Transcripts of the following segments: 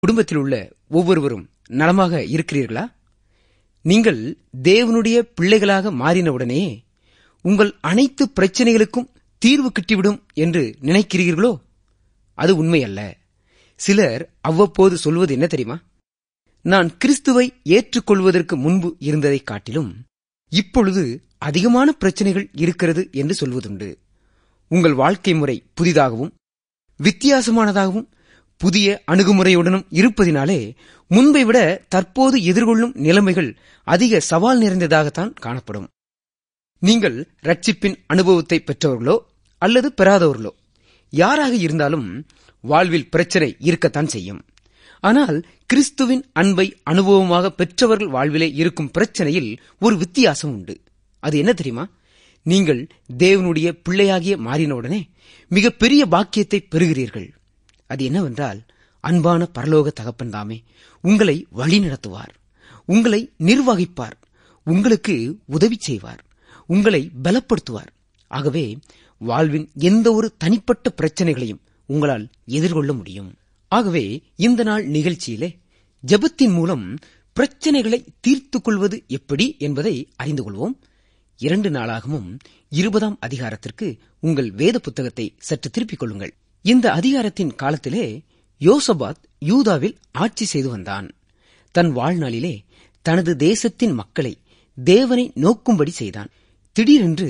குடும்பத்தில் உள்ள ஒவ்வொருவரும் நலமாக இருக்கிறீர்களா? நீங்கள் தேவனுடைய பிள்ளைகளாக மாறினவுடனே உங்கள் அனைத்து பிரச்சனைகளுக்கும் தீர்வு கிட்டிவிடும் என்று நினைக்கிறீர்களோ? அது உண்மையல்ல. சிலர் அவ்வப்போது சொல்வது என்ன தெரியுமா? நான் கிறிஸ்துவை ஏற்றுக்கொள்வதற்கு முன்பு இருந்ததை காட்டிலும் இப்பொழுது அதிகமான பிரச்சனைகள் இருக்கிறது என்று சொல்வதுண்டு. உங்கள் வாழ்க்கை முறை புதிதாகவும் வித்தியாசமானதாகவும் புதிய அணுகுமுறையுடனும் இருப்பதினாலே முன்பை விட தற்போது எதிர்கொள்ளும் நிலைமைகள் அதிக சவால் நிறைந்ததாகத்தான் காணப்படும். நீங்கள் ரட்சிப்பின் அனுபவத்தை பெற்றவர்களோ அல்லது பெறாதவர்களோ யாராக இருந்தாலும் வாழ்வில் பிரச்சனை இருக்கத்தான் செய்யும். ஆனால் கிறிஸ்துவின் அன்பை அனுபவமாக பெற்றவர்கள் வாழ்விலே இருக்கும் பிரச்சனையில் ஒரு வித்தியாசம் உண்டு. அது என்ன தெரியுமா? நீங்கள் தேவனுடைய பிள்ளையாகிய மாறினவுடனே மிகப்பெரிய பாக்கியத்தை பெறுகிறீர்கள். அது என்னவென்றால், அன்பான பரலோக தகப்பன் தாமே உங்களை வழிநடத்துவார், உங்களை நிர்வகிப்பார், உங்களுக்கு உதவி செய்வார், உங்களை பலப்படுத்துவார். ஆகவே வாழ்வின் எந்த ஒரு தனிப்பட்ட பிரச்சனைகளையும் உங்களால் எதிர்கொள்ள முடியும். ஆகவே இந்த நாள் நிகழ்ச்சியிலே ஜெபத்தின் மூலம் பிரச்சனைகளை தீர்த்துக் கொள்வது எப்படி என்பதை அறிந்து கொள்வோம். 2 நாளாகவும் 20ஆம் அதிகாரத்திற்கு உங்கள் வேத புத்தகத்தை சற்று திருப்பிக் கொள்ளுங்கள். இந்த அதிகாரத்தின் காலத்திலே யோசபாத் யூதாவில் ஆட்சி செய்து வந்தான். தன் வாழ்நாளிலே தனது தேசத்தின் மக்களை தேவனை நோக்கும்படி செய்தான். திடீரென்று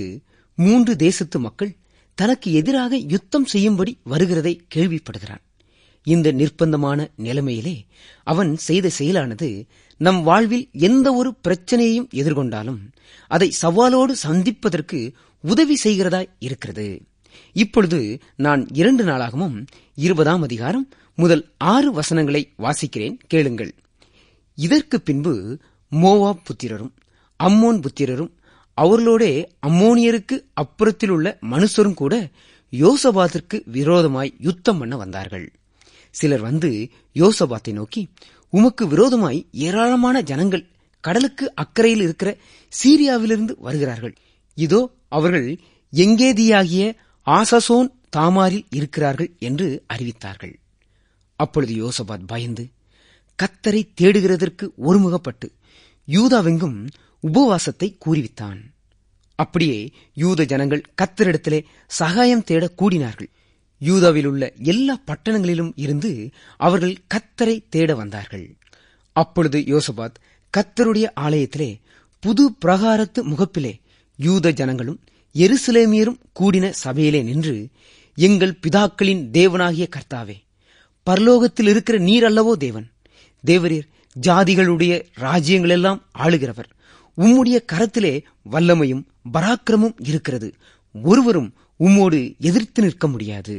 3 தேசத்து மக்கள் தனக்கு எதிராக யுத்தம் செய்யும்படி வருகிறதை கேள்விப்படுகிறான். இந்த நிர்பந்தமான நிலைமையிலே அவன் செய்த செயலானது நம் வாழ்வில் எந்த ஒரு பிரச்சனையையும் எதிர்கொண்டாலும் அதை சவாலோடு சந்திப்பதற்கு உதவி செய்கிறதாய் இருக்கிறது. இப்பொழுது நான் 2 நாளாகவும் 20ஆம் அதிகாரம் முதல் 6 வசனங்களை வாசிக்கிறேன், கேளுங்கள். இதற்கு பின்பு மோவாப் புத்திரரும் அம்மோன் புத்திரரும் அவர்களோடே அம்மோனியருக்கு அப்புறத்தில் உள்ள மனுஷரும் கூட யோசபாத்திற்கு விரோதமாய் யுத்தம் பண்ண வந்தார்கள். சிலர் வந்து யோசபாத்தை நோக்கி, உமக்கு விரோதமாய் ஏராளமான ஜனங்கள் கடலுக்கு அக்கறையில் இருக்கிற சீரியாவிலிருந்து வருகிறார்கள். இதோ அவர்கள் எங்கேதியாகிய ஆசசோன் தாமாரில் இருக்கிறார்கள் என்று அறிவித்தார்கள். அப்பொழுது யோசபாத் பயந்து கர்த்தரை தேடுகிறதற்கு ஒருமுகப்பட்டு யூதாவெங்கும் உபவாசத்தை கூறிவித்தான். அப்படியே யூத ஜனங்கள் கர்த்தரிடத்திலே சகாயம் தேட கூடினார்கள். யூதாவில் உள்ள எல்லா பட்டணங்களிலும் இருந்து அவர்கள் கர்த்தரை தேட வந்தார்கள். அப்பொழுது யோசபாத் கர்த்தருடைய ஆலயத்திலே புது பிரகாரத்து முகப்பிலே யூத ஜனங்களும் எருசலேமியரும் கூடின சபையிலே நின்று, எங்கள் பிதாக்களின் தேவனாகிய கர்த்தாவே, பரலோகத்தில் இருக்கிற நீர் அல்லவோ தேவன், தேவரீர் ஜாதிகளுடைய ராஜ்யங்களெல்லாம் ஆளுகிறவர், உம்முடைய கரத்திலே வல்லமையும் பராக்கிரமும் இருக்கிறது, ஒருவரும் உம்மோடு எதிர்த்து நிற்க முடியாது.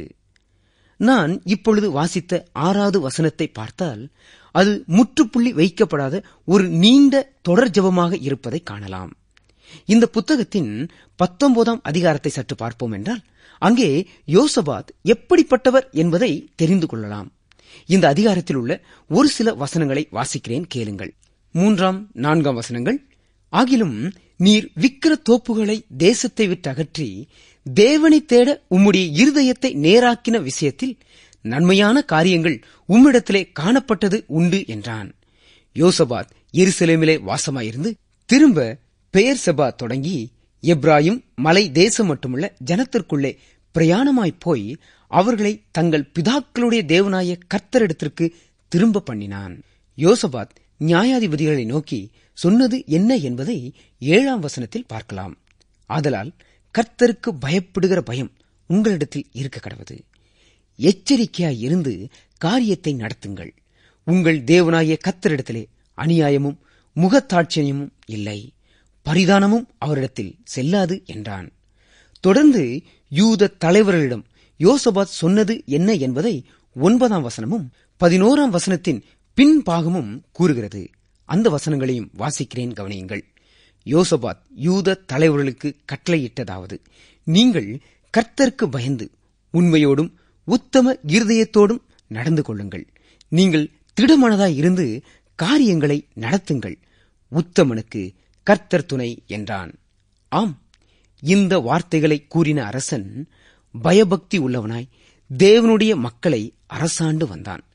நான் இப்பொழுது வாசித்த 6வது வசனத்தை பார்த்தால் அது முற்றுப்புள்ளி வைக்கப்படாத ஒரு நீண்ட தொடர் ஜெபமாக இருப்பதை காணலாம். இந்த புத்தகத்தின் 19ஆம் அதிகாரத்தை சற்று பார்ப்போம் என்றால் அங்கே யோசபாத் எப்படிப்பட்டவர் என்பதை தெரிந்து கொள்ளலாம். இந்த அதிகாரத்தில் உள்ள ஒரு சில வசனங்களை வாசிக்கிறேன், கேளுங்கள். 3, 4 வசனங்கள். ஆகிலும் நீர் விக்கிர தோப்புகளை தேசத்தை விட்டு அகற்றி தேவனை தேட உம்முடைய இருதயத்தை நேராக்கின விஷயத்தில் நன்மையான காரியங்கள் உம்மிடத்திலே காணப்பட்டது உண்டு என்றான். யோசபாத் எருசலேமிலே வாசமாயிருந்து திரும்ப பெயர்செபா தொடங்கி எப்ராயிம் மலை தேசம் மட்டுமுள்ள ஜனத்திற்குள்ளே பிரயாணமாய்ப் போய் அவர்களை தங்கள் பிதாக்களுடைய தேவனாய கர்த்தரிடத்திற்கு திரும்ப பண்ணினான். யோசபாத் நியாயாதிபதிகளை நோக்கி சொன்னது என்ன என்பதை 7ஆம் வசனத்தில் பார்க்கலாம். ஆதலால் கர்த்தருக்கு பயப்படுகிற பயம் உங்களிடத்தில் இருக்க கடவது. எச்சரிக்கையாய் இருந்து காரியத்தை நடத்துங்கள். உங்கள் தேவனாய கர்த்தரிடத்திலே அநியாயமும் முகத்தாட்சியமும் இல்லை, பரிதானமும் அவரிடத்தில் செல்லாது என்றான். தொடர்ந்து யூத தலைவர்களிடம் யோசபாத் சொன்னது என்ன என்பதை 9ஆம் வசனமும் 11ஆம் வசனத்தின் பின்பாகமும் கூறுகிறது. அந்த வசனங்களையும் வாசிக்கிறேன், கவனியுங்கள். யோசபாத் யூத தலைவர்களுக்கு கட்டளையிட்டதாவது, நீங்கள் கர்த்தருக்கு பயந்து உண்மையோடும் உத்தம இருதயத்தோடும் நடந்து கொள்ளுங்கள். நீங்கள் திடமனதாய் இருந்து காரியங்களை நடத்துங்கள். உத்தமனுக்கு கர்த்தர் துணை என்றான். ஆம், இந்த வார்த்தைகளை கூறின அரசன் பயபக்தி உள்ளவனாய் தேவனுடைய மக்களை அரசாண்டு வந்தான்.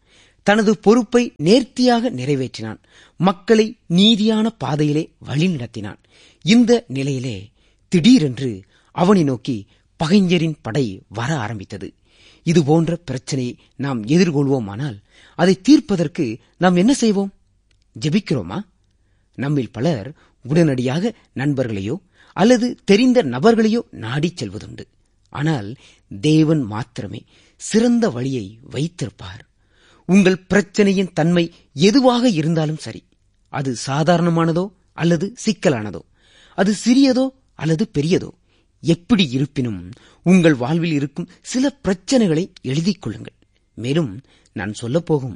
தனது பொறுப்பை நேர்த்தியாக நிறைவேற்றினான். மக்களை நீதியான பாதையிலே வழிநடத்தினான். இந்த நிலையிலே திடீரென்று அவனை நோக்கி பகைஞரின் படை வர ஆரம்பித்தது. இதுபோன்ற பிரச்சனையை நாம் எதிர்கொள்வோமானால் அதை தீர்ப்பதற்கு நாம் என்ன செய்வோம்? ஜெபிக்கிறோமா? நம்மில் பலர் உடனடியாக நண்பர்களையோ அல்லது தெரிந்த நபர்களையோ நாடிச் செல்வதுண்டு. ஆனால் தேவன் மாத்திரமே சிறந்த வழியை வைத்திருப்பார். உங்கள் பிரச்சனையின் தன்மை எதுவாக இருந்தாலும் சரி, அது சாதாரணமானதோ அல்லது சிக்கலானதோ, அது சிறியதோ அல்லது பெரியதோ, எப்படி இருப்பினும் உங்கள் வாழ்வில் இருக்கும் சில பிரச்சனைகளை எழுதிக் கொள்ளுங்கள். மேலும் நான் சொல்லப்போகும்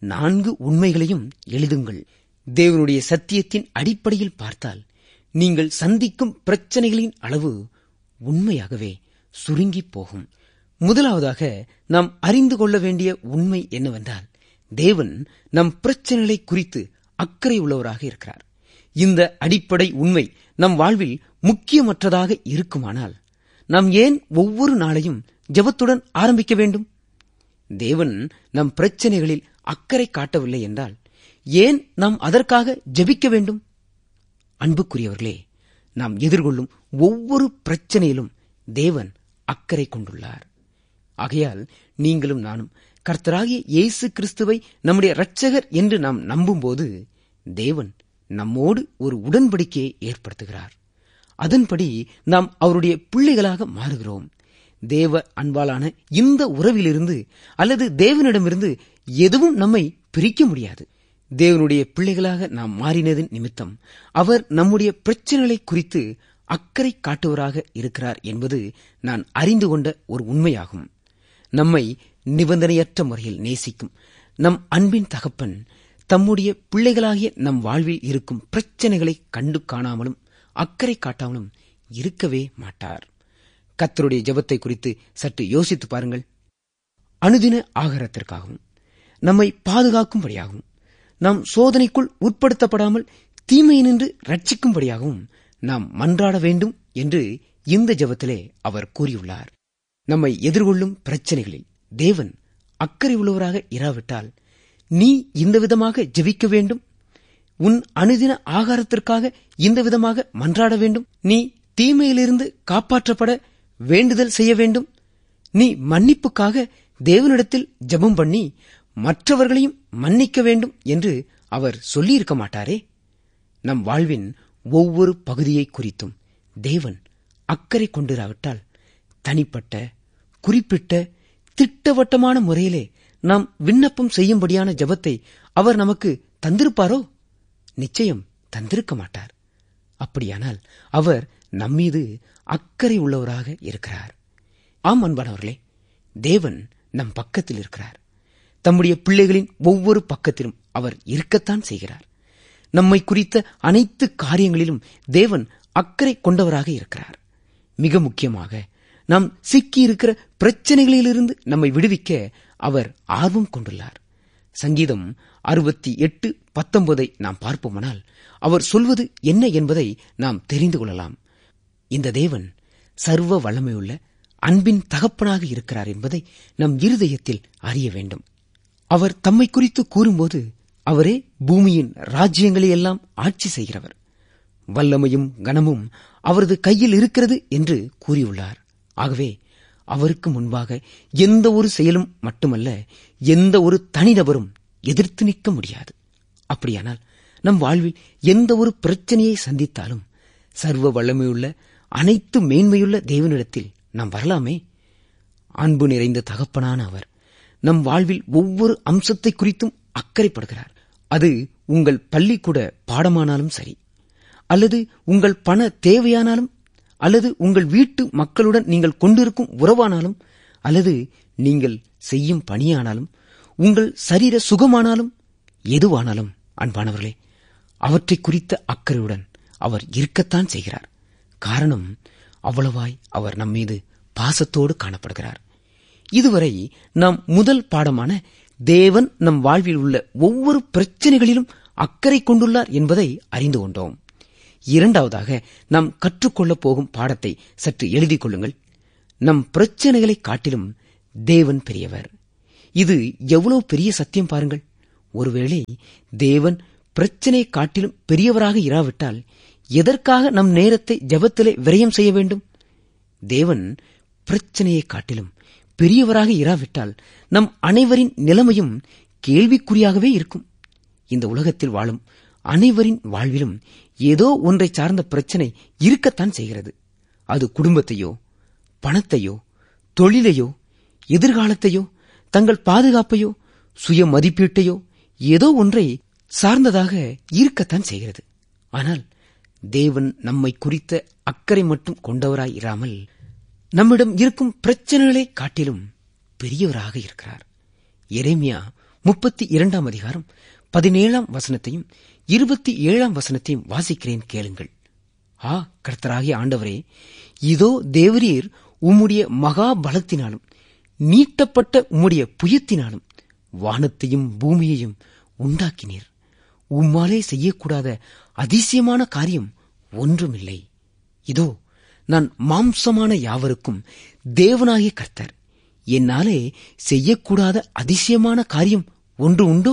4 உண்மைகளையும் எழுதுங்கள். தேவனுடைய சத்தியத்தின் அடிப்படையில் பார்த்தால் நீங்கள் சந்திக்கும் பிரச்சனைகளின் அளவு உண்மையாகவே சுருங்கி போகும். முதலாவதாக நாம் அறிந்து கொள்ள வேண்டிய உண்மை என்னவென்றால், தேவன் நம் பிரச்சனைகளை குறித்து அக்கறை உள்ளவராக இருக்கிறார். இந்த அடிப்படை உண்மை நம் வாழ்வில் முக்கியமற்றதாக இருக்குமானால் நாம் ஏன் ஒவ்வொரு நாளையும் ஜெபத்துடன் ஆரம்பிக்க வேண்டும்? தேவன் நம் பிரச்சனைகளில் அக்கறை காட்டவில்லை என்றால் ஏன் நாம் அதற்காக ஜெபிக்க வேண்டும்? அன்புக்குரியவர்களே, நாம் எதிர்கொள்ளும் ஒவ்வொரு பிரச்சனையிலும் தேவன் அக்கறை கொண்டுள்ளார். ஆகையால் நீங்களும் நானும் கர்த்தராகிய இயேசு கிறிஸ்துவை நம்முடைய இரட்சகர் என்று நாம் நம்பும்போது தேவன் நம்மோடு ஒரு உடன்படிக்கையை ஏற்படுத்துகிறார். அதன்படி நாம் அவருடைய பிள்ளைகளாக மாறுகிறோம். தேவ அன்பாலான இந்த உறவிலிருந்து அல்லது தேவனிடமிருந்து எதுவும் நம்மை பிரிக்க முடியாது. தேவனுடைய பிள்ளைகளாக நாம் மாறினதின் நிமித்தம் அவர் நம்முடைய பிரச்சனைகளை குறித்து அக்கறை காட்டுவராக இருக்கிறார் என்பது நான் அறிந்து கொண்ட ஒரு உண்மையாகும். நம்மை நிபந்தனையற்ற முறையில் நேசிக்கும் நம் அன்பின் தகப்பன் தம்முடைய பிள்ளைகளாகிய நம் வாழ்வில் இருக்கும் பிரச்சனைகளை கண்டு காணாமலும் அக்கறை காட்டாமலும் இருக்கவே மாட்டார். கர்த்தருடைய ஜெபத்தை குறித்து சற்று யோசித்து பாருங்கள். அனுதின ஆகாரத்திற்காகவும் நம்மை பாதுகாக்கும்படியாகவும் நாம் சோதனைக்குள் உட்படுத்தப்படாமல் தீமையினின்று ரட்சிக்கும்படியாகவும் நாம் மன்றாட வேண்டும் என்று இந்த ஜெபத்திலே அவர் கூறியுள்ளார். நம்மை எதிர்கொள்ளும் பிரச்சனைகளில் தேவன் அக்கறை உள்ளவராக இராவிட்டால் நீ இந்த விதமாக ஜெபிக்க வேண்டும், உன் அனுதின ஆகாரத்திற்காக இந்த விதமாக மன்றாட வேண்டும், நீ தீமையிலிருந்து காப்பாற்றப்பட வேண்டுதல் செய்ய வேண்டும், நீ மன்னிப்புக்காக தேவனிடத்தில் ஜெபம் பண்ணி மற்றவர்களையும் மன்னிக்க வேண்டும் என்று அவர் சொல்லியிருக்க மாட்டாரே. நம் வாழ்வின் ஒவ்வொரு பகுதியை குறித்தும் தேவன் அக்கறை கொண்டிராவிட்டால் தனிப்பட்ட குறிப்பிட்ட திட்டவட்டமான முறையிலே நாம் விண்ணப்பம் செய்யும்படியான ஜெபத்தை அவர் நமக்கு தந்திருப்பாரோ? நிச்சயம் தந்திருக்க மாட்டார். அப்படியானால் அவர் நம்மீது அக்கறை உள்ளவராக இருக்கிறார். ஆம் அன்பானவர்களே, தேவன் நம் பக்கத்தில் இருக்கிறார். தம்முடைய பிள்ளைகளின் ஒவ்வொரு பக்கத்திலும் அவர் இருக்கத்தான் செய்கிறார். நம்மை குறித்த அனைத்து காரியங்களிலும் தேவன் அக்கறை கொண்டவராக இருக்கிறார். மிக முக்கியமாக நாம் சிக்கியிருக்கிற பிரச்சனைகளிலிருந்து நம்மை விடுவிக்க அவர் ஆர்வம் கொண்டுள்ளார். சங்கீதம் 68:19 நாம் பார்ப்போமானால் அவர் சொல்வது என்ன என்பதை நாம் தெரிந்து கொள்ளலாம். இந்த தேவன் சர்வ வல்லமையுள்ள அன்பின் தகப்பனாக இருக்கிறார் என்பதை நம் இருதயத்தில் அறிய வேண்டும். அவர் தம்மை குறித்து கூறும்போது அவரே பூமியின் ராஜ்யங்களையெல்லாம் ஆட்சி செய்கிறவர், வல்லமையும் கனமும் அவரது கையில் இருக்கிறது என்று கூறியுள்ளார். ஆகவே அவருக்கு முன்பாக எந்த ஒரு செயலும் மட்டுமல்ல, எந்த ஒரு தனிநபரும் எதிர்த்து நிற்க முடியாது. அப்படியானால் நம் வாழ்வில் எந்த ஒரு பிரச்சனையை சந்தித்தாலும் சர்வ வல்லமையுள்ள அனைத்து மேன்மையுள்ள தேவனிடத்தில் நாம் வரலாமே. அன்பு நிறைந்த தகப்பனான அவர் நம் வாழ்வில் ஒவ்வொரு அம்சத்தை குறித்தும் அக்கறைப்படுகிறார். அது உங்கள் பள்ளிக்கூட பாடமானாலும் சரி, அல்லது உங்கள் பண தேவையானாலும், அல்லது உங்கள் வீட்டு மக்களுடன் நீங்கள் கொண்டிருக்கும் உறவானாலும், அல்லது நீங்கள் செய்யும் பணியானாலும், உங்கள் சரீர சுகமானாலும், எதுவானாலும் அன்பானவர்களே, அவற்றை குறித்த அக்கறையுடன் அவர் இருக்கத்தான் செய்கிறார். காரணம், அவ்வளவாய் அவர் நம்மீது பாசத்தோடு காணப்படுகிறார். இதுவரை நாம் முதல் பாடமான தேவன் நம் வாழ்வில் உள்ள ஒவ்வொரு பிரச்சனைகளிலும் அக்கறை கொண்டுள்ளார் என்பதை அறிந்து கொண்டோம். இரண்டாவதாக நாம் கற்றுக்கொள்ளப் போகும் பாடத்தை சற்று எழுதிக் கொள்ளுங்கள். நம் பிரச்சனைகளை காட்டிலும் தேவன் பெரியவர். இது எவ்வளவு பெரிய சத்தியம் பாருங்கள். ஒருவேளை தேவன் பிரச்சனையை காட்டிலும் பெரியவராக இராவிட்டால் எதற்காக நம் நேரத்தை ஜெபத்திலே விரயம் செய்ய வேண்டும்? தேவன் பிரச்சனையை காட்டிலும் பெரியவராக இராவிட்டால் நம் அனைவரின் நிலைமையும் கேள்விக்குறியாகவே இருக்கும். இந்த உலகத்தில் வாழும் அனைவரின் வாழ்விலும் ஏதோ ஒன்றை சார்ந்த பிரச்சனை இருக்கத்தான் செய்கிறது. அது குடும்பத்தையோ, பணத்தையோ, தொழிலையோ, எதிர்காலத்தையோ, தங்கள் பாதுகாப்பையோ, சுய மதிப்பீட்டையோ ஏதோ ஒன்றை சார்ந்ததாக இருக்கத்தான் செய்கிறது. ஆனால் தேவன் நம்மை குறித்த அக்கறை மட்டும் கொண்டவராய் இராமல் நம்மிடம் இருக்கும் பிரச்சனைகளை காட்டிலும் பெரியவராக இருக்கிறார். எரேமியா 32 அதிகாரம் 17 வசனத்தையும் 27 வசனத்தையும் வாசிக்கிறேன், கேளுங்கள். கர்த்தராகிய ஆண்டவரே, இதோ தேவரீர் உம்முடைய மகா பலத்தினாலும் நீட்டப்பட்ட உம்முடைய புயத்தினாலும் வானத்தையும் பூமியையும் உண்டாக்கினீர். உம்மாலே செய்யக்கூடாத அதிசயமான காரியம் ஒன்றுமில்லை. இதோ நான் மாம்சமான யாவருக்கும் தேவனாகிய கர்த்தர். என்னாலே செய்யக்கூடாத அதிசயமான காரியம் ஒன்று உண்டோ?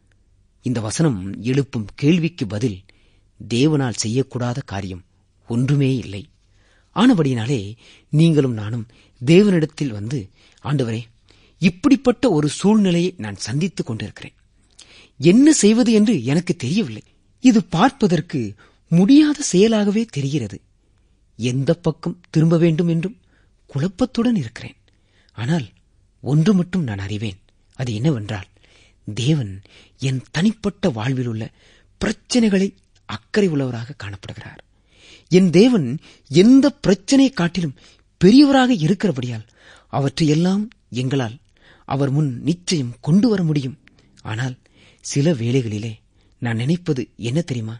இந்த வசனம் எழுப்பும் கேள்விக்கு பதில், தேவனால் செய்யக்கூடாத காரியம் ஒன்றுமே இல்லை. ஆனபடியினாலே நீங்களும் நானும் தேவனிடத்தில் வந்து, ஆண்டவரே, இப்படிப்பட்ட ஒரு சூழ்நிலையை நான் சந்தித்துக் கொண்டிருக்கிறேன். என்ன செய்வது என்று எனக்கு தெரியவில்லை. இது பார்ப்பதற்கு முடியாத செயலாகவே தெரிகிறது. எந்த பக்கம் திரும்ப வேண்டும் என்றும் குழப்பத்துடன் இருக்கிறேன். ஆனால் ஒன்று மட்டும் நான் அறிவேன். அது என்னவென்றால், தேவன் என் தனிப்பட்ட வாழ்வில் உள்ள பிரச்சனைகளை அக்கறை உள்ளவராக காணப்படுகிறார். என் தேவன் எந்த பிரச்சனையை காட்டிலும் பெரியவராக இருக்கிறபடியால் அவற்றையெல்லாம் எங்களால் அவர் முன் நிச்சயம் கொண்டு வர முடியும். ஆனால் சில வேளைகளிலே நான் நினைப்பது என்ன தெரியுமா?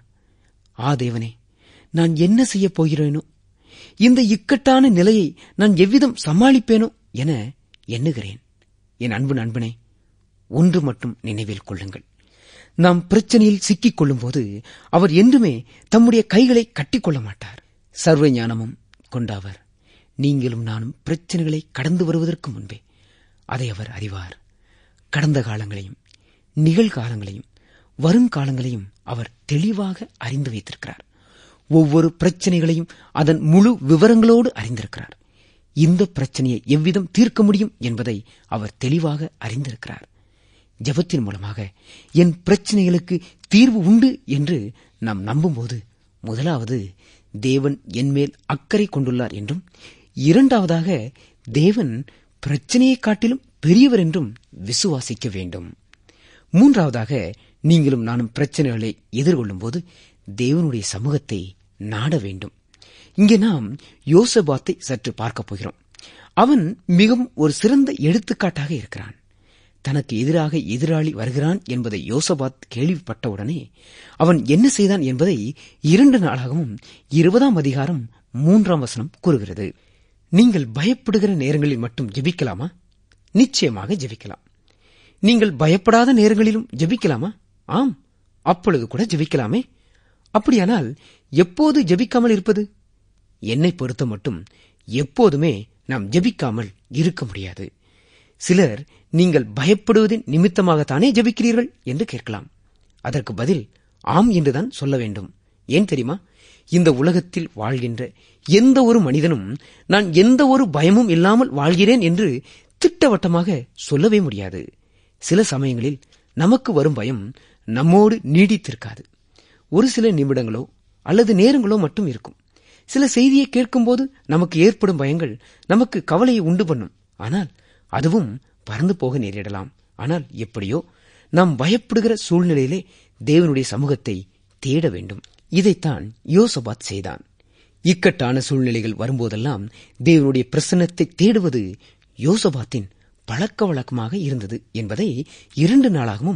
தேவனே, நான் என்ன செய்யப் போகிறேனோ, இந்த இக்கட்டான நிலையை நான் எவ்விதம் சமாளிப்பேனோ என எண்ணுகிறேன். என் அன்பு நண்பனே, ஒன்று மட்டும் நினைவில் கொள்ளுங்கள். நாம் பிரச்சனையில் சிக்கிக் கொள்ளும் போது அவர் என்றுமே தம்முடைய கைகளை கட்டிக்கொள்ள மாட்டார். சர்வ ஞானமும் கொண்ட அவர் நீங்களும் நானும் பிரச்சனைகளை கடந்து வருவதற்கு முன்பே அதை அவர் அறிவார். கடந்த காலங்களையும் நிகழ்காலங்களையும் வருங்காலங்களையும் அவர் தெளிவாக அறிந்து வைத்திருக்கிறார். ஒவ்வொரு பிரச்சனைகளையும் அதன் முழு விவரங்களோடு அறிந்திருக்கிறார். இந்த பிரச்சனையை எவ்விதம் தீர்க்க முடியும் என்பதை அவர் தெளிவாக அறிந்திருக்கிறார். ஜெபத்தின் மூலமாக என் பிரச்சனைகளுக்கு தீர்வு உண்டு என்று நாம் நம்பும்போது, முதலாவது தேவன் என்மேல் அக்கறை கொண்டுள்ளார் என்றும், இரண்டாவதாக தேவன் பிரச்சனையை காட்டிலும் பெரியவர் என்றும் விசுவாசிக்க வேண்டும். மூன்றாவதாக, நீங்களும் நானும் பிரச்சனைகளை எதிர்கொள்ளும் போது தேவனுடைய சமூகத்தை நாட வேண்டும். இங்கே நாம் யோசபாத்தை சற்று பார்க்கப் போகிறோம். அவன் மிகவும் ஒரு சிறந்த எடுத்துக்காட்டாக இருக்கிறான். தனக்கு எதிராக எதிராளி வருகிறான் என்பதை யோசபாத் கேள்விப்பட்டவுடனே அவன் என்ன செய்தான் என்பதை 2 நாளாகவும் 20 அதிகாரம் 3 வசனம் கூறுகிறது. நீங்கள் பயப்படுகிற நேரங்களில் மட்டும் ஜெபிக்கலாமா? நிச்சயமாக ஜெபிக்கலாம். நீங்கள் பயப்படாத நேரங்களிலும் ஜெபிக்கலாமா? ஆம், அப்பொழுது கூட ஜெபிக்கலாமே. அப்படியானால் எப்போது ஜெபிக்காமல் இருப்பது? என்னை பொறுத்த மட்டும் எப்போதுமே நாம் ஜெபிக்காமல் இருக்க முடியாது. சிலர், நீங்கள் பயப்படுவதின் நிமித்தமாகத்தானே ஜெபிக்கிறீர்கள் என்று கேட்கலாம். அதற்கு பதில் ஆம் என்றுதான் சொல்ல வேண்டும். ஏன் தெரியுமா? இந்த உலகத்தில் வாழ்கின்ற எந்த ஒரு மனிதனும் நான் எந்த ஒரு பயமும் இல்லாமல் வாழ்கிறேன் என்று திட்டவட்டமாக சொல்லவே முடியாது. சில சமயங்களில் நமக்கு வரும் பயம் நம்மோடு நீடித்திருக்காது. ஒரு சில நிமிடங்களோ அல்லது நேரங்களோ மட்டும் இருக்கும். சில செய்தியை கேட்கும்போது நமக்கு ஏற்படும் பயங்கள் நமக்கு கவலையை உண்டு பண்ணும். ஆனால் அதுவும் பறந்து போக நேரிடலாம். ஆனால் எப்படியோ நாம் பயப்படுகிற சூழ்நிலையிலே தேவனுடைய சமூகத்தை தேட வேண்டும். இதைத்தான் யோசபாத் செய்தான். இக்கட்டான சூழ்நிலைகள் வரும்போதெல்லாம் தேவனுடைய பிரசன்னத்தை தேடுவது யோசபாத்தின் பழக்க வழக்கமாக இருந்தது என்பதை 2 நாளாகவும்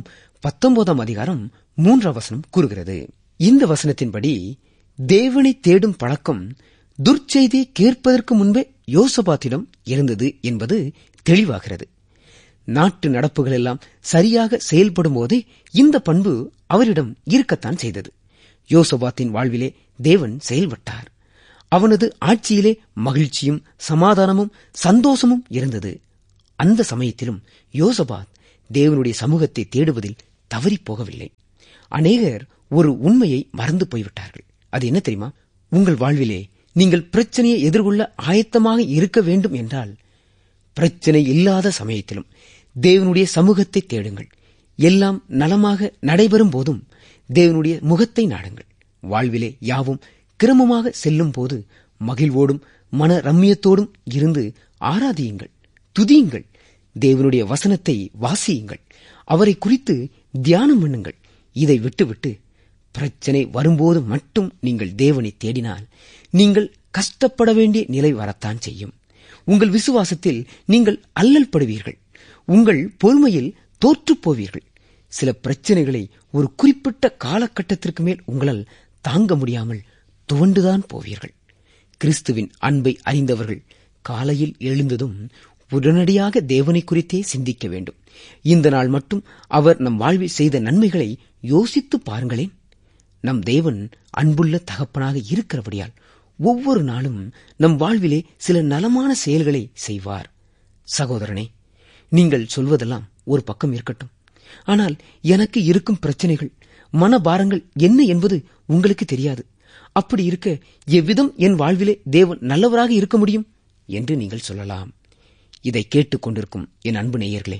19 அதிகாரம் 3 வசனம் கூறுகிறது. இந்த வசனத்தின்படி தேவனை தேடும் பழக்கம் துர்ச்செய்தியை கேட்பதற்கு முன்பே யோசபாத்திடம் இருந்தது என்பது தெளிவாகிறது. நாட்டு நடப்புகள் எல்லாம் சரியாக செயல்படும் போதே இந்த பண்பு அவரிடம் இருக்கத்தான் செய்தது. யோசபாத்தின் வாழ்விலே தேவன் செயல்பட்டார். அவனது ஆட்சியிலே மகிழ்ச்சியும் சமாதானமும் சந்தோஷமும் இருந்தது. அந்த சமயத்திலும் யோசபாத் தேவனுடைய சமூகத்தை தேடுவதில் தவறி போகவில்லை. அநேகர் ஒரு உண்மையை மறந்து போய்விட்டார்கள். அது என்ன தெரியுமா? உங்கள் வாழ்விலே நீங்கள் பிரச்சனையை எதிர்கொள்ள ஆயத்தமாக இருக்க வேண்டும் என்றால், பிரச்சனை இல்லாத சமயத்திலும் தேவனுடைய சமூகத்தை தேடுங்கள். எல்லாம் நலமாக நடைபெறும் போதும் தேவனுடைய முகத்தை நாடுங்கள். வாழ்விலே யாவும் கிரமமாக செல்லும் போது மகிழ்வோடும் மன ரம்மியத்தோடும் இருந்து ஆராதியுங்கள், துதியுங்கள், தேவனுடைய வசனத்தை வாசியுங்கள், அவரை குறித்து தியானம் பண்ணுங்கள். இதை விட்டுவிட்டு பிரச்சனை வரும்போது மட்டும் நீங்கள் தேவனை தேடினால் நீங்கள் கஷ்டப்பட வேண்டிய நிலை வரத்தான் செய்யும். உங்கள் விசுவாசத்தில் நீங்கள் அல்லல் படுவீர்கள். உங்கள் பொறுமையில் தோற்றுப் போவீர்கள். சில பிரச்சனைகளை ஒரு குறிப்பிட்ட காலகட்டத்திற்கு மேல் உங்களால் தாங்க முடியாமல் துவண்டுதான் போவீர்கள். கிறிஸ்துவின் அன்பை அறிந்தவர்கள் காலையில் எழுந்ததும் உடனடியாக தேவனை குறித்தே சிந்திக்க வேண்டும். இந்த நாள் மட்டும் அவர் நம் வாழ்வில் செய்த நன்மைகளை யோசித்து பாருங்களேன். நம் தேவன் அன்புள்ள தகப்பனாக இருக்கிறபடியால் ஒவ்வொரு நாளும் நம் வாழ்விலே சில நலமான செயல்களை செய்வார். சகோதரனே, நீங்கள் சொல்வதெல்லாம் ஒரு பக்கம் இருக்கட்டும். ஆனால் எனக்கு இருக்கும் பிரச்சனைகள், மனபாரங்கள் என்ன என்பது உங்களுக்கு தெரியாது. அப்படி இருக்க எவ்விதம் என் வாழ்விலே தேவன் நல்லவராக இருக்க முடியும் என்று நீங்கள் சொல்லலாம். இதை கேட்டுக் கொண்டிருக்கும் என் அன்பு நேயர்களே,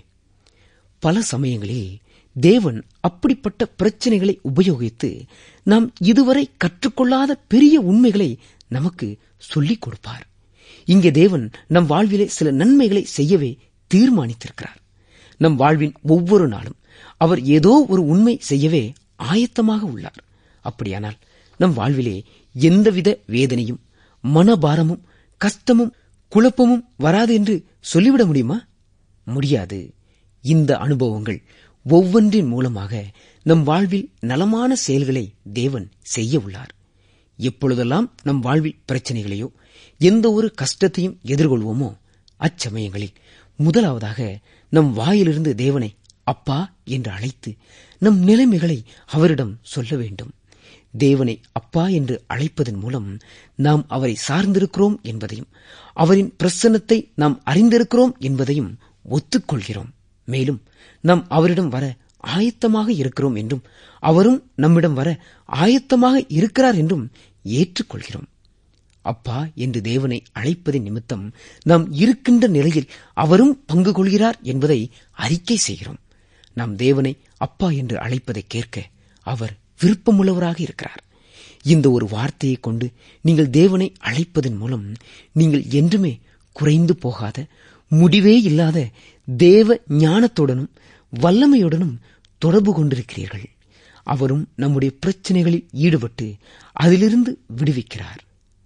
பல சமயங்களில் தேவன் அப்படிப்பட்ட பிரச்சனைகளை உபயோகித்து நாம் இதுவரை கற்றுக்கொள்ளாத பெரிய உண்மைகளை நமக்கு சொல்லிக் கொடுப்பார். இங்கே தேவன் நம் வாழ்விலே சில நன்மைகளை செய்யவே தீர்மானித்திருக்கிறார். நம் வாழ்வின் ஒவ்வொரு நாளும் அவர் ஏதோ ஒரு உண்மை செய்யவே ஆயத்தமாக உள்ளார். அப்படியானால் நம் வாழ்விலே எந்தவித வேதனையும், மனபாரமும், கஷ்டமும், குழப்பமும் வராது என்று சொல்லிவிட முடியுமா? முடியாது. இந்த அனுபவங்கள் ஒவ்வொன்றின் மூலமாக நம் வாழ்வில் நலமான செயல்களை தேவன் செய்ய உள்ளார். எப்பொழுதெல்லாம் நம் வாழ்வில் பிரச்சனைகளையோ எந்த ஒரு கஷ்டத்தையும் எதிர்கொள்வோமோ அச்சமயங்களில் முதலாவதாக நம் வாயிலிருந்து தேவனை அப்பா என்று அழைத்து நம் நிலைமைகளை அவரிடம் சொல்ல வேண்டும். தேவனை அப்பா என்று அழைப்பதன் மூலம் நாம் அவரை சார்ந்திருக்கிறோம் என்பதையும், அவரின் பிரசன்னத்தை நாம் அறிந்திருக்கிறோம் என்பதையும் ஒத்துக்கொள்கிறோம். மேலும் நாம் அவரிடம் வர ஆயத்தமாக இருக்கிறோம் என்றும், அவரும் நம்மிடம் வர ஆயத்தமாக இருக்கிறார் என்றும் ஏற்றுக்கொள்கிறோம். அப்பா என்று தேவனை அழைப்பதின் நிமித்தம் நாம் இருக்கின்ற நிலையில் அவரும் பங்கு கொள்கிறார் என்பதை அறிக்கை செய்கிறோம். நாம் தேவனை அப்பா என்று அழைப்பதை கேட்க அவர் விருப்பமுள்ளவராக இருக்கிறார். இந்த ஒரு வார்த்தையை கொண்டு நீங்கள் தேவனை அழைப்பதன் மூலம் நீங்கள் என்றுமே குறைந்து போகாத, முடிவே இல்லாத தேவ ஞானத்துடனும் வல்லமையுடனும் தொடர்பு கொண்டிருக்கிறீர்கள். அவரும் நம்முடைய பிரச்சனைகளில் ஈடுபட்டு அதிலிருந்து விடுவிக்கிறார்.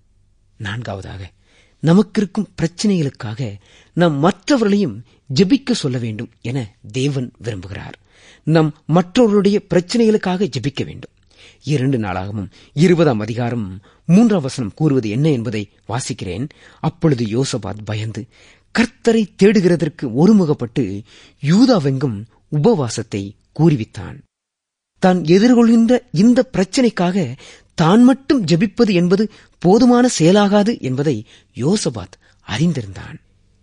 நான்காவதாக, நமக்கிருக்கும் பிரச்சனைகளுக்காக நாம் மற்றவர்களையும் ஜெபிக்க சொல்ல வேண்டும் என தேவன் விரும்புகிறார். நாம் மற்றவர்களுடைய பிரச்சனைகளுக்காக ஜெபிக்க வேண்டும். 2 நாளாகமும் 20ஆம் அதிகாரம் 3ஆம் வசனம் கூறுவது என்ன என்பதை வாசிக்கிறேன். அப்பொழுது யோசபாத் பயந்து கர்த்தரை தேடுகிறதற்கு ஒருமுகப்பட்டு யூதாவெங்கும் உபவாசத்தை கூறிவித்தான். தான் எதிர்கொள்கின்ற இந்த பிரச்சனைக்காக தான் மட்டும் ஜெபிப்பது என்பது போதுமான செயலாகாது என்பதை யோசபாத் அறிந்திருந்தான்.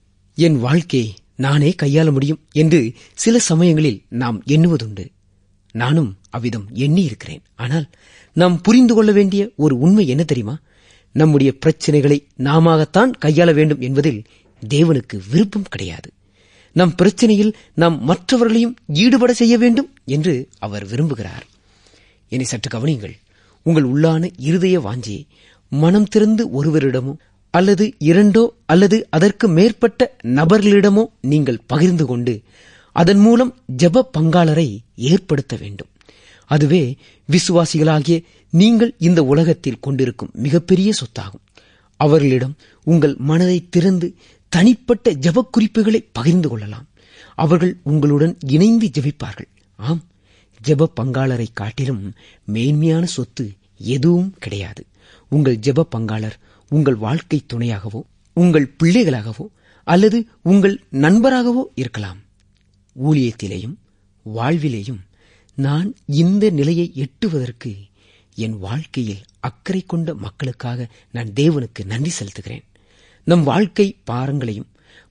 என் வாழ்க்கையை நானே கையாள முடியும் என்று சில சமயங்களில் நாம் எண்ணுவதுண்டு. நானும் அவ்விதம் எண்ணி இருக்கிறேன். ஆனால் நாம் புரிந்து கொள்ள வேண்டிய ஒரு உண்மை என்ன தெரியுமா? நம்முடைய பிரச்சனைகளை நாமத்தான் கையாள வேண்டும் என்பதில் தேவனுக்கு விருப்பம் கிடையாது. நம் பிரச்சனையில் நாம் மற்றவர்களையும் ஈடுபட செய்ய வேண்டும் என்று அவர் விரும்புகிறார். என்னை சற்று கவனியுங்கள். உங்கள் உள்ளான இருதய வாஞ்சியை மனம் திறந்து ஒருவரிடமோ அல்லது 2 அல்லது அதற்கு மேற்பட்ட நபர்களிடமோ நீங்கள் பகிர்ந்து கொண்டு அதன் மூலம் ஜெப பங்காளரை ஏற்படுத்த வேண்டும். அதுவே விசுவாசிகளாகிய நீங்கள் இந்த உலகத்தில் கொண்டிருக்கும் மிகப்பெரிய சொத்தாகும். அவர்களிடம் உங்கள் மனதை திறந்து தனிப்பட்ட ஜெப குறிப்புகளை பகிர்ந்து கொள்ளலாம். அவர்கள் உங்களுடன் இணைந்து ஜெபிப்பார்கள். ஆம், ஜெப பங்காளரை காட்டிலும் மேன்மையான சொத்து எதுவும் கிடையாது. உங்கள் ஜெப பங்காளர் உங்கள் வாழ்க்கை துணையாகவோ, உங்கள் பிள்ளைகளாகவோ அல்லது உங்கள் நண்பராகவோ இருக்கலாம். ஊழியத்திலேயும் வாழ்விலேயும் நான் இந்த நிலையை எட்டுவதற்கு என் வாழ்க்கையில் அக்கறை கொண்ட மக்களுக்காக நான் தேவனுக்கு நன்றி செலுத்துகிறேன். நம் வாழ்க்கை பாரங்களையும்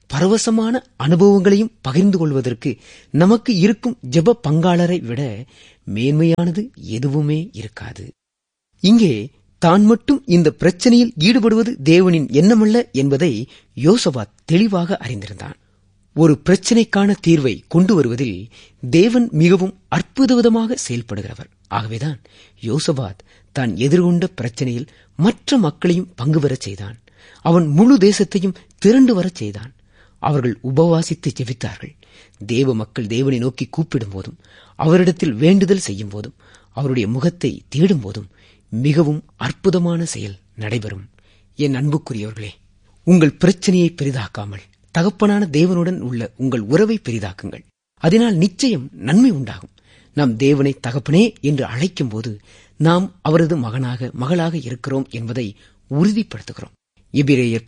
பரவசமான அனுபவங்களையும் பகிர்ந்து கொள்வதற்கு நமக்கு இருக்கும் ஜெப பங்காளரை விட மேன்மையானது எதுவுமே இருக்காது. இங்கே தான் மட்டும் இந்த பிரச்சனையில் ஈடுபடுவது தேவனின் எண்ணமல்ல என்பதை யோசபாத் தெளிவாக அறிந்திருந்தான். ஒரு பிரச்சனைக்கான தீர்வை கொண்டு வருவதில் தேவன் மிகவும் அற்புதவிதமாக செயல்படுகிறவர். ஆகவேதான் யோசபாத் தான் எதிர்கொண்ட பிரச்சனையில் மற்ற மக்களையும் பங்கு பெறச் செய்தான். அவன் முழு தேசத்தையும் திரண்டு வரச் செய்தான். அவர்கள் உபவாசித்து ஜெபித்தார்கள். தேவ மக்கள் தேவனை நோக்கி கூப்பிடும் போதும், அவரிடத்தில் வேண்டுதல் செய்யும் போதும், அவருடைய முகத்தை தேடும் போதும் மிகவும் அற்புதமான செயல் நடைபெறும். என் அன்புக்குரியவர்களே, உங்கள் பிரச்சனையை பெரிதாக்காமல் தகப்பனான தேவனுடன் உள்ள உங்கள் உறவை பெரிதாக்குங்கள். அதனால் நிச்சயம் நன்மை உண்டாகும். நாம் தேவனை தகப்பனே என்று அழைக்கும் போது நாம் அவரது மகனாக மகளாக இருக்கிறோம் என்பதை உறுதிப்படுத்துகிறோம். எபிரேயர்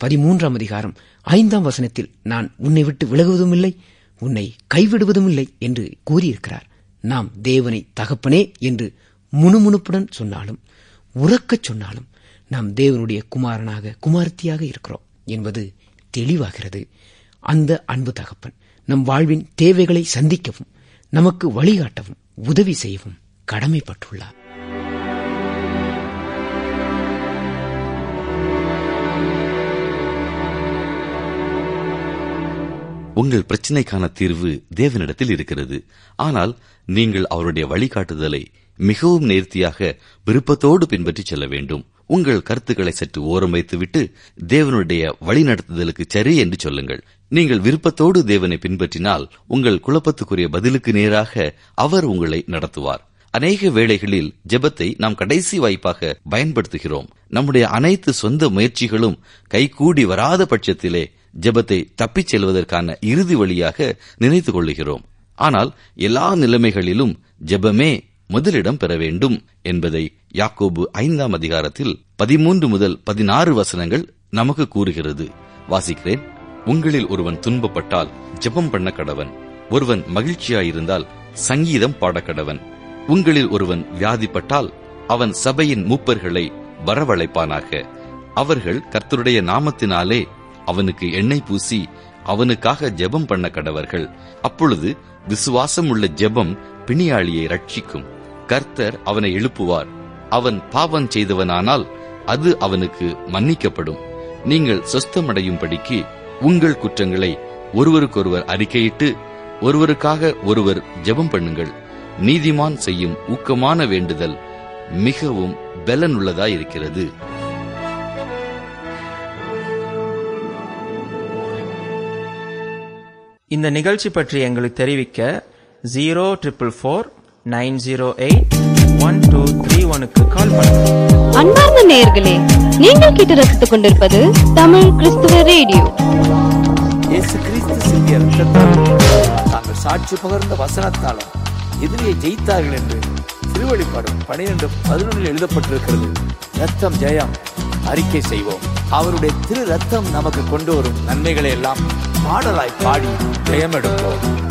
13:5 நான் உன்னை விட்டு விலகுவதும் இல்லை, உன்னை கைவிடுவதும் இல்லை என்று கூறியிருக்கிறார். நாம் தேவனை தகப்பனே என்று முணுமுணுப்புடன் சொன்னாலும் உறக்கச் சொன்னாலும் நாம் தேவனுடைய குமாரனாக குமாரத்தியாக இருக்கிறோம் என்பது தெளிவாகிறது. அந்த அன்பு தகப்பன் நம் வாழ்வின் தேவைகளை சந்திக்கவும் நமக்கு வழிகாட்டவும் உதவி செய்யவும் கடமைப்பட்டுள்ளார். உங்கள் பிரச்சனைக்கான தீர்வு தேவனிடத்தில் இருக்கிறது. ஆனால் நீங்கள் அவருடைய வழிகாட்டுதலை மிகவும் நேர்த்தியாக விருப்பத்தோடு பின்பற்றி செல்ல வேண்டும். உங்கள் கருத்துக்களை சற்று ஓரம் வைத்துவிட்டு தேவனுடைய வழிநடத்துதலுக்கு சரி என்று சொல்லுங்கள். நீங்கள் விருப்பத்தோடு தேவனை பின்பற்றினால் உங்கள் குழப்பத்துக்குரிய பதிலுக்கு நேராக அவர் உங்களை நடத்துவார். அநேக வேளைகளில் ஜெபத்தை நாம் கடைசி வாய்ப்பாக பயன்படுத்துகிறோம். நம்முடைய அனைத்து சொந்த முயற்சிகளும் கைகூடி வராத பட்சத்திலே ஜெபத்தை தப்பிச் செல்வதற்கான இறுதி வழியாக நினைத்துக் கொள்ளுகிறோம். ஆனால் எல்லா நிலைமைகளிலும் ஜெபமே முதலிடம் பெற வேண்டும் என்பதை யாக்கோபு 5:13-16 நமக்கு கூறுகிறது. வாசிக்கிறேன். உங்களில் ஒருவன் துன்பப்பட்டால் ஜெபம் பண்ண கடவன். ஒருவன் மகிழ்ச்சியாயிருந்தால் சங்கீதம் பாடக்கடவன். உங்களில் ஒருவன் வியாதிப்பட்டால் அவன் சபையின் மூப்பர்களை வரவழைப்பானாக. அவர்கள் கர்த்தருடைய நாமத்தினாலே அவனுக்கு எண்ணெய் பூசி அவனுக்காக ஜெபம் பண்ண கடவர்கள். அப்பொழுது விசுவாசம் உள்ள ஜெபம் பிணியாளியை ரட்சிக்கும். கர்த்தர் அவனை எழுப்புவார். அவன் பாவம் செய்தவனானால் அது அவனுக்கு மன்னிக்கப்படும். நீங்கள் சொஸ்தமடையும்படிக்கு உங்கள் குற்றங்களை ஒருவருக்கொருவர் அறிக்கையிட்டு ஒருவருக்காக ஒருவர் ஜெபம் பண்ணுங்கள். நீதிமான் செய்யும் ஊக்கமான வேண்டுதல் மிகவும் பலனுள்ளதாயிருக்கிறது. இந்த நிகழ்ச்சி பற்றி எங்களுக்கு தெரிவிக்க 044-908-1231 கால் பண்ணுங்க. அன்பார்ந்த நேயர்களே, நீங்கள் கேட்டு ரசித்துக் கொண்டிருப்பது தமிழ் கிறிஸ்துவ ரேடியோ. இயேசு கிறிஸ்து சிந்திய இரத்தத்தால் தாங்கள் சாட்சி பகர்ந்த வசனத்தாலும் எதிரியை ஜெயித்தார்கள் என்று திருவெளிப்பாடு 12:11 எழுதப்பட்டிருக்கிறது. ரத்தம் ஜெயம் அறிக்கை செய்வோம். அவருடைய திரு ரத்தம் நமக்கு கொண்டு வரும் நன்மைகளை எல்லாம் பாடலாய் பாடி ஜெயம் எடுப்போம்.